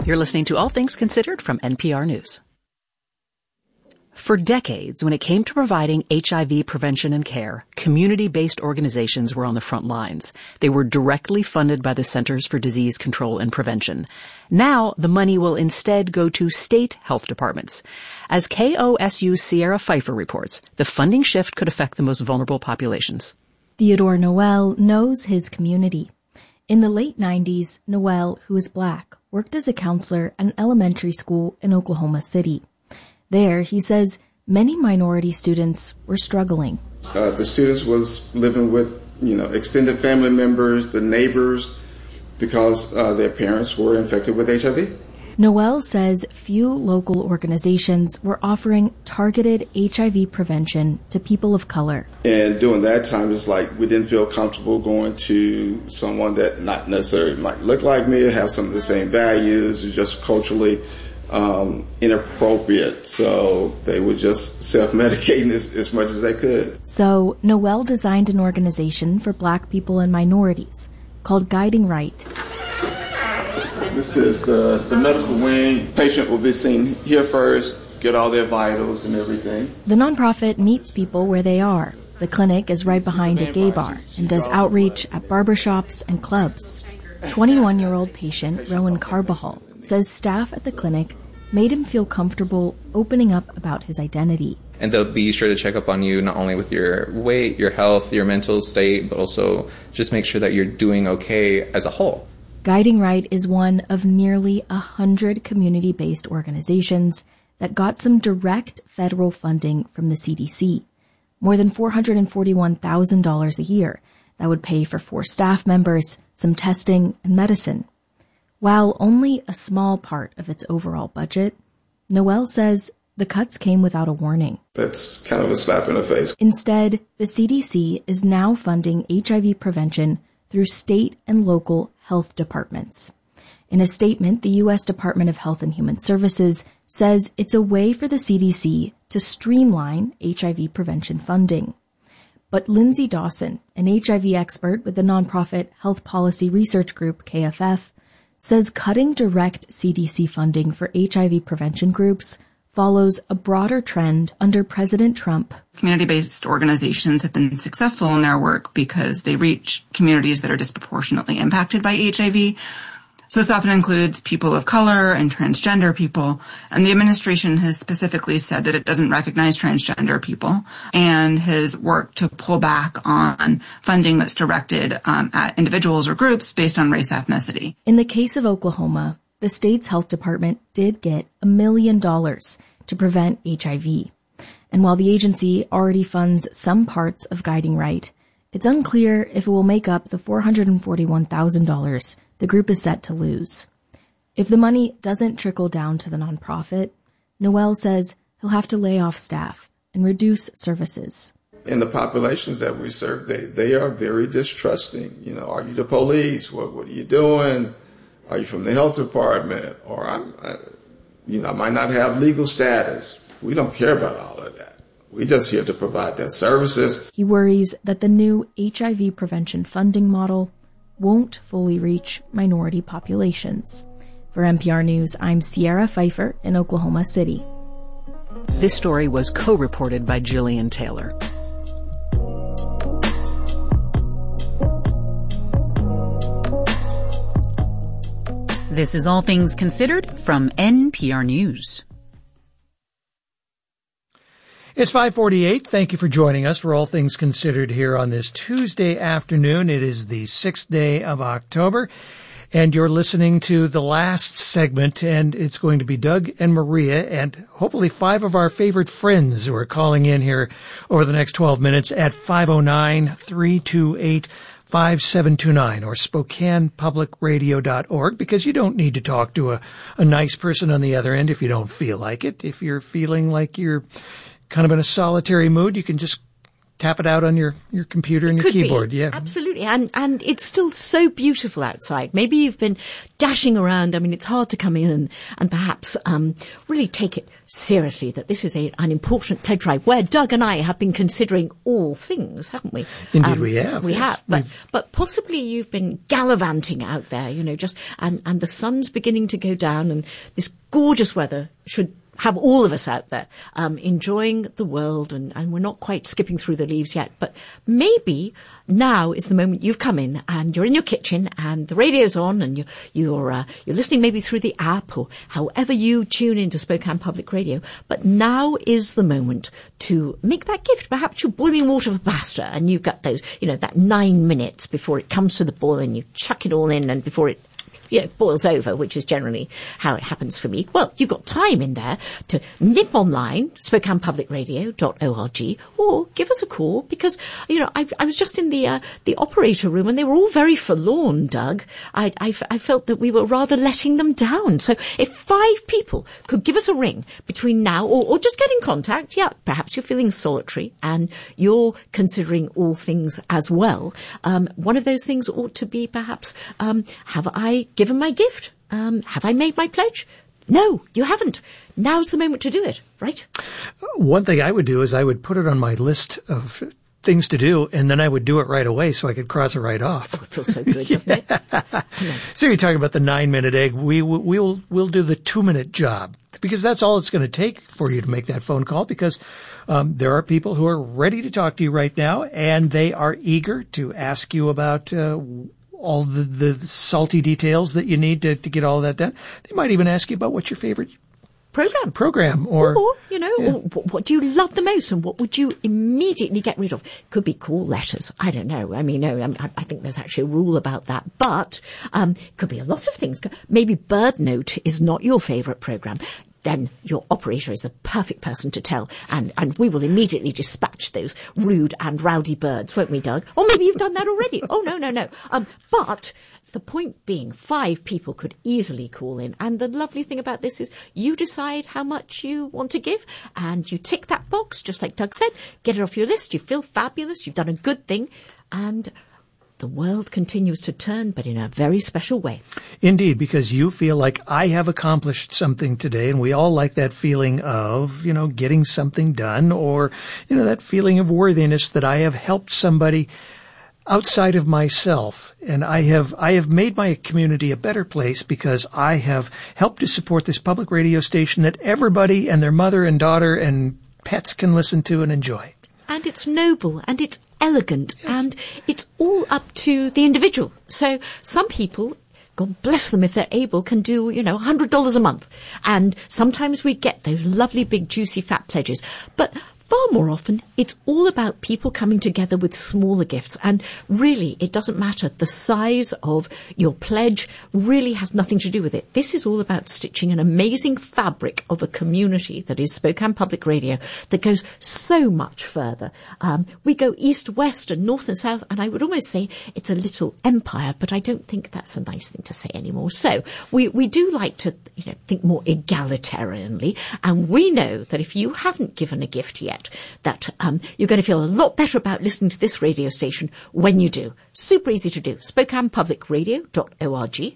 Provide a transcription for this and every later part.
You're listening to All Things Considered from NPR News. For decades, when it came to providing HIV prevention and care, community-based organizations were on the front lines. They were directly funded by the Centers for Disease Control and Prevention. Now, the money will instead go to state health departments. As KOSU's Sierra Pfeiffer reports, the funding shift could affect the most vulnerable populations. Theodore Noel knows his community. In the late 90s, Noel, who is Black, worked as a counselor at an elementary school in Oklahoma City. There, he says, many minority students were struggling. The students was living with, extended family members, the neighbors, because their parents were infected with HIV. Noel says few local organizations were offering targeted HIV prevention to people of color. And during that time, it's like we didn't feel comfortable going to someone that not necessarily might look like me or have some of the same values, or just culturally inappropriate, so they were just self-medicating as much as they could. So Noel designed an organization for Black people and minorities called Guiding Right. This is the medical wing. Patient will be seen here first, get all their vitals and everything. The nonprofit meets people where they are. The clinic is right behind a gay bar and does outreach at barbershops and clubs. 21-year-old patient Rowan Carbajal says staff at the clinic made him feel comfortable opening up about his identity. And they'll be sure to check up on you not only with your weight, your health, your mental state, but also just make sure that you're doing okay as a whole. Guiding Right is one of nearly 100 community-based organizations that got some direct federal funding from the CDC. More than $441,000 a year that would pay for 4 staff members, some testing, and medicine. While only a small part of its overall budget, Noel says the cuts came without a warning. That's kind of a slap in the face. Instead, the CDC is now funding HIV prevention through state and local health departments. In a statement, the U.S. Department of Health and Human Services says it's a way for the CDC to streamline HIV prevention funding. But Lindsay Dawson, an HIV expert with the nonprofit Health Policy Research Group, KFF, says cutting direct CDC funding for HIV prevention groups follows a broader trend under President Trump. Community-based organizations have been successful in their work because they reach communities that are disproportionately impacted by HIV. So this often includes people of color and transgender people. And the administration has specifically said that it doesn't recognize transgender people and has worked to pull back on funding that's directed at individuals or groups based on race ethnicity. In the case of Oklahoma, the state's health department did get $1 million to prevent HIV. And while the agency already funds some parts of Guiding Right, it's unclear if it will make up the $441,000 the group is set to lose. If the money doesn't trickle down to the nonprofit, Noel says he'll have to lay off staff and reduce services. In the populations that we serve, they are very distrusting. Are you the police? What are you doing? Are you from the health department? Or I might not have legal status. We don't care about all of that. We're just here to provide that services. He worries that the new HIV prevention funding model won't fully reach minority populations. For NPR News, I'm Sierra Pfeiffer in Oklahoma City. This story was co-reported by Jillian Taylor. This is All Things Considered from NPR News. It's 5:48. Thank you for joining us for All Things Considered here on this Tuesday afternoon. It is the 6th day of October, and you're listening to the last segment, and it's going to be Doug and Maria and hopefully 5 of our favorite friends who are calling in here over the next 12 minutes at 509-328-5729 or SpokanePublicRadio.org, because you don't need to talk to a nice person on the other end if you don't feel like it. If you're feeling like you're kind of in a solitary mood, you can just tap it out on your computer and your keyboard. Yeah, absolutely. And it's still so beautiful outside. Maybe you've been dashing around. I mean, it's hard to come in and perhaps really take it seriously that this is an important pledge drive where Doug and I have been considering all things, haven't we? Indeed, we have. We have. But possibly you've been gallivanting out there, just and the sun's beginning to go down, and this gorgeous weather should have all of us out there enjoying the world, and we're not quite skipping through the leaves yet. But maybe now is the moment you've come in and you're in your kitchen and the radio's on and you're listening maybe through the app or however you tune into Spokane Public Radio. But now is the moment to make that gift. Perhaps you're boiling water for pasta and you've got those, that 9 minutes before it comes to the boil, and you chuck it all in and before it boils over, which is generally how it happens for me. Well, you've got time in there to nip online, SpokanePublicRadio.org, or give us a call because, I was just in the operator room and they were all very forlorn, Doug. I felt that we were rather letting them down. So if 5 people could give us a ring between now or just get in contact, perhaps you're feeling solitary and you're considering all things as well. One of those things ought to be perhaps, have I given my gift? Have I made my pledge? No, you haven't. Now's the moment to do it, right? One thing I would do is I would put it on my list of things to do, and then I would do it right away so I could cross it right off. Oh, it feels so good, doesn't it? So you're talking about the 9-minute egg. We'll do the 2-minute job because that's all it's going to take for you to make that phone call because there are people who are ready to talk to you right now, and they are eager to ask you about all the salty details that you need to get all of that done. They might even ask you about what's your favorite program or what do you love the most and what would you immediately get rid of? Could be call letters. I don't know. I mean, I think there's actually a rule about that, but could be a lot of things. Maybe Bird Note is not your favorite program. Then your operator is the perfect person to tell, and we will immediately dispatch those rude and rowdy birds, won't we, Doug? Or maybe you've done that already. Oh, no. But the point being, 5 people could easily call in, and the lovely thing about this is you decide how much you want to give, and you tick that box, just like Doug said, get it off your list, you feel fabulous, you've done a good thing, and the world continues to turn, but in a very special way. Indeed, because you feel like I have accomplished something today, and we all like that feeling of, getting something done, or, that feeling of worthiness that I have helped somebody outside of myself, and I have made my community a better place because I have helped to support this public radio station that everybody and their mother and daughter and pets can listen to and enjoy. And it's noble and it's elegant, yes. And it's all up to the individual. So some people, God bless them if they're able, can do, $100 a month. And sometimes we get those lovely big juicy fat pledges. But far more often, it's all about people coming together with smaller gifts. And really, it doesn't matter. The size of your pledge really has nothing to do with it. This is all about stitching an amazing fabric of a community that is Spokane Public Radio that goes so much further. We go east, west, and north and south, and I would almost say it's a little empire, but I don't think that's a nice thing to say anymore. So we do like to think more egalitarianly, and we know that if you haven't given a gift yet, that you're going to feel a lot better about listening to this radio station when you do. Super easy to do. SpokanePublicRadio.org,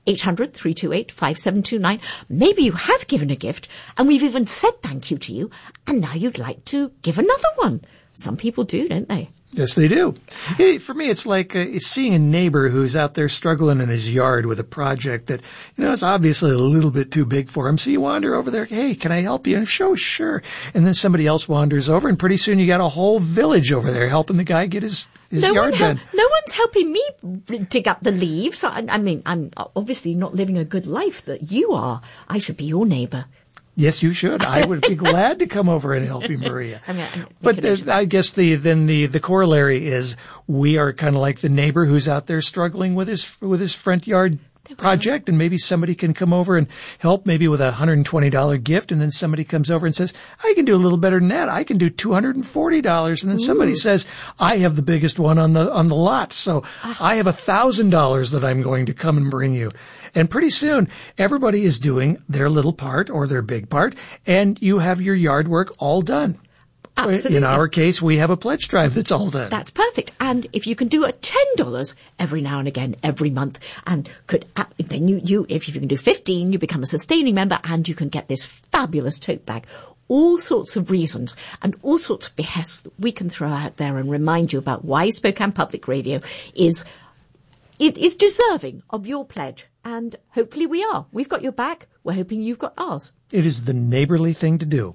800-328-5729. Maybe you have given a gift and we've even said thank you to you, and now you'd like to give another one. Some people do, don't they? Yes, they do. Hey, for me, it's like it's seeing a neighbor who's out there struggling in his yard with a project that, is obviously a little bit too big for him. So you wander over there. Hey, can I help you? And sure. And then somebody else wanders over, and pretty soon you got a whole village over there helping the guy get his yard done. No one's helping me dig up the leaves. I mean, I'm obviously not living a good life that you are. I should be your neighbor. Yes, you should. I would be glad to come over and help you, Maria. But I guess the corollary is we are kind of like the neighbor who's out there struggling with his front yard project, and maybe somebody can come over and help, maybe with a $120 gift, and then somebody comes over and says, I can do a little better than that. I can do $240, and then somebody says, I have the biggest one on the lot, so I have $1,000 that I'm going to come and bring you. And pretty soon, everybody is doing their little part or their big part, and you have your yard work all done. Absolutely. In our case, we have a pledge drive that's all done. That's perfect. And if you can do a $10 every now and again, every month, and then if you can do 15, you become a sustaining member and you can get this fabulous tote bag. All sorts of reasons and all sorts of behests that we can throw out there and remind you about why Spokane Public Radio is deserving of your pledge. And hopefully we are. We've got your back. We're hoping you've got ours. It is the neighborly thing to do.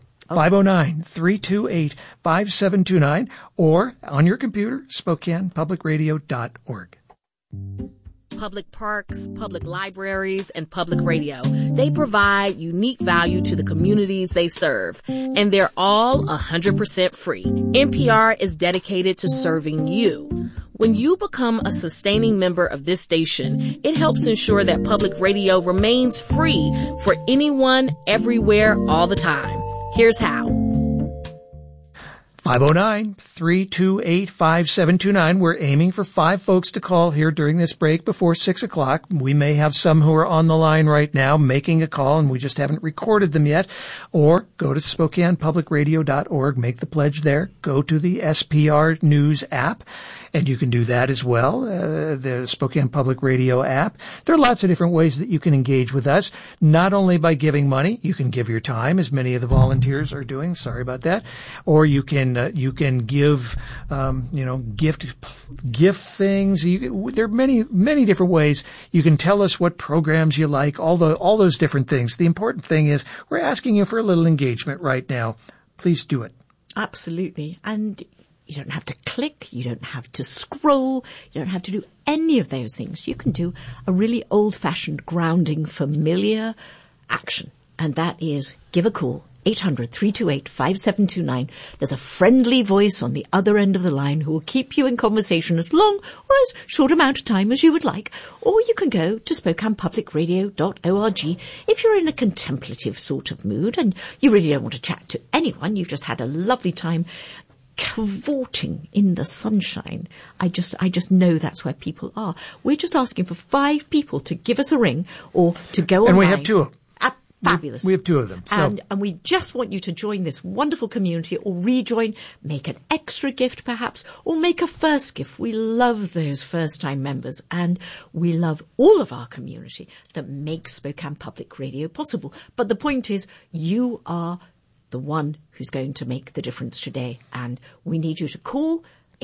509-328-5729 or on your computer, SpokanePublicRadio.org. Public parks, public libraries, and public radio. They provide unique value to the communities they serve, and they're all 100% free. NPR is dedicated to serving you. When you become a sustaining member of this station, it helps ensure that public radio remains free for anyone, everywhere, all the time. Here's how. 509-328-5729. We're aiming for 5 folks to call here during this break before 6 o'clock. We may have some who are on the line right now making a call and we just haven't recorded them yet. Or go to SpokanePublicRadio.org, make the pledge there. Go to the SPR News app. And you can do that as well, the Spokane Public Radio app. There are lots of different ways that you can engage with us, not only by giving money. You can give your time, as many of the volunteers are doing. Sorry about that. Or you can give, gift things. There are many different ways. You can tell us what programs you like, all those different things. The important thing is we're asking you for a little engagement right now. Please do it. Absolutely. And you don't have to click, you don't have to scroll, you don't have to do any of those things. You can do a really old-fashioned, grounding, familiar action. And that is give a call, 800-328-5729. There's a friendly voice on the other end of the line who will keep you in conversation as long or as short amount of time as you would like. Or you can go to SpokanePublicRadio.org if you're in a contemplative sort of mood and you really don't want to chat to anyone. You've just had a lovely time cavorting in the sunshine. I just know that's where people are. We're just asking for 5 people to give us a ring or to go online. And we have 2 of them. Fabulous. We have 2 of them. So. And we just want you to join this wonderful community or rejoin, make an extra gift perhaps, or make a first gift. We love those first-time members and we love all of our community that makes Spokane Public Radio possible. But the point is, you are the one who's going to make the difference today. And we need you to call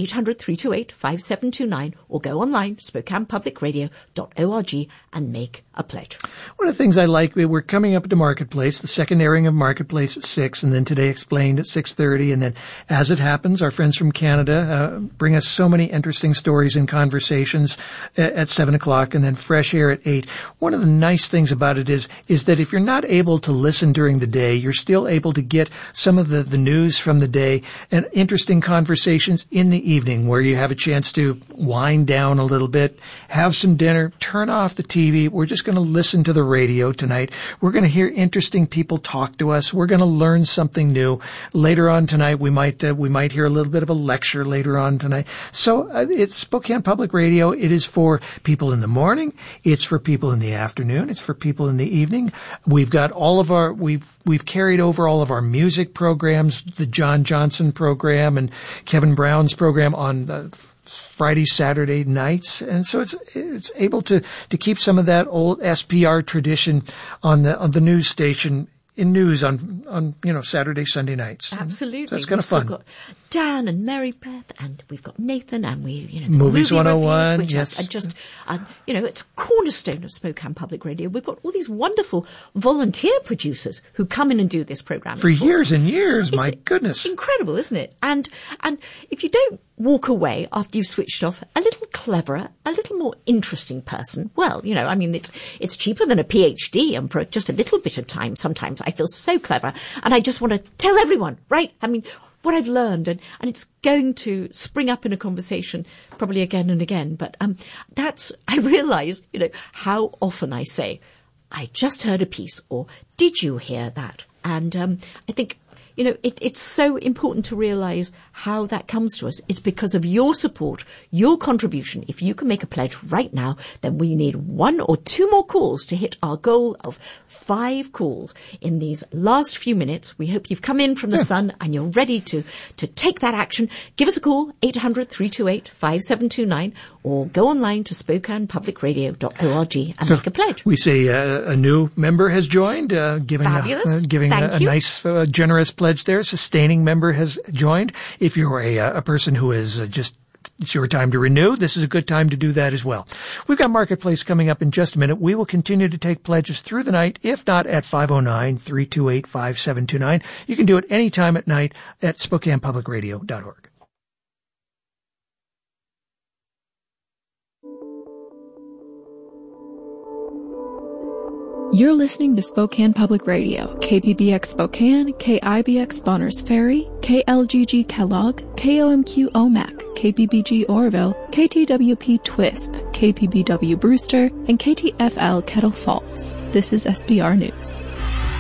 800-328-5729 or go online, SpokanePublicRadio.org, and make a pledge. One of the things I like, we're coming up to Marketplace, the second airing of Marketplace at 6, and then Today Explained at 6:30. And then, as it happens, our friends from Canada bring us so many interesting stories and conversations at 7 o'clock, and then Fresh Air at 8. One of the nice things about it is that if you're not able to listen during the day, you're still able to get some of the news from the day and interesting conversations in the evening where you have a chance to wind down a little bit, have some dinner, turn off the TV. We're just going to listen to the radio tonight. We're going to hear interesting people talk to us. We're going to learn something new. Later on tonight, we might hear a little bit of a lecture later on tonight. So it's Spokane Public Radio. It is for people in the morning. It's for people in the afternoon. It's for people in the evening. We've got we've carried over all of our music programs, the John Johnson program and Kevin Brown's program on Friday, Saturday nights. And so it's able to keep some of that old SPR tradition on the news station in news on Saturday, Sunday nights. Absolutely. So it's kind of fun. We've got Dan and Mary Beth, and we've got Nathan, and the Movies movie 101, reviews, which yes. are just, it's a cornerstone of Spokane Public Radio. We've got all these wonderful volunteer producers who come in and do this program. For years and years, my goodness. Incredible, isn't it? And if you don't walk away after you've switched off a little cleverer, a little more interesting person, well, it's cheaper than a PhD, and for just a little bit of time, sometimes I feel so clever, and I just want to tell everyone, right? What I've learned, and it's going to spring up in a conversation probably again and again. But I realize, how often I say, I just heard a piece, or did you hear that? And I think, you know, it's so important to realize how that comes to us. It's because of your support, your contribution. If you can make a pledge right now, then we need 1 or 2 more calls to hit our goal of 5 calls in these last few minutes. We hope you've come in from the sun and you're ready to take that action. Give us a call, 800-328-5729, or go online to SpokanePublicRadio.org and make a pledge. We say a new member has joined, giving a nice, generous pledge there. Sustaining member has joined. If you're a person who is it's your time to renew, this is a good time to do that as well. We've got Marketplace coming up in just a minute. We will continue to take pledges through the night, if not at 509-328-5729. You can do it any time at night at SpokanePublicRadio.org. You're listening to Spokane Public Radio, KPBX Spokane, KIBX Bonners Ferry, KLGG Kellogg, KOMQ Omak, KPBG Oroville, KTWP Twisp, KPBW Brewster, and KTFL Kettle Falls. This is SBR News.